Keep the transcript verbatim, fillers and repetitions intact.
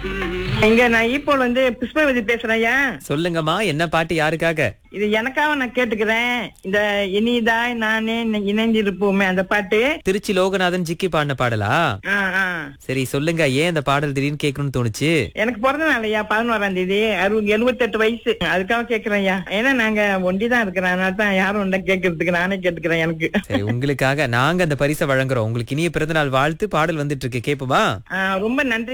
இங்க நான் ஈப்போல வந்து புஷ்பவதி பேசுறேன் ஐயா. சொல்லுங்கம்மா, என்ன பாட்டு யாருக்காக? இது எனக்காக நான் கேட்டுக்கிறேன். இந்த இனிதாய் நானே இணைஞ்சிருப்போமே அந்த பாட்டு. திருச்சி லோகநாதன் ஜிக்கி பாடின பாடலா? ஆ, ஆ. சரி சொல்லுங்க, ஏன் இந்த பாடல் திடீர்னு கேட்கணும்னு தோணுச்சு? எனக்கு பிறந்த நாள் ஐயா, பதினோராம் தேதி. அறுபது எழுபத்தி எட்டு வயசு. அதுக்காக கேக்குறேன் ஐயா. ஏன்னா நாங்க ஒண்டிதான் இருக்கிறேன், அதனால தான் யாரும் ஒன்றை கேட்கறதுக்கு நானே கேட்டுக்கிறேன் எனக்கு. சரி, உங்களுக்காக நாங்க அந்த பரிசை வழங்குறோம். உங்களுக்கு இனிய பிறந்தநாள் வாழ்த்து. பாடல் வந்துட்டு இருக்கு, கேப்போமா? ஆ, ரொம்ப நன்றி.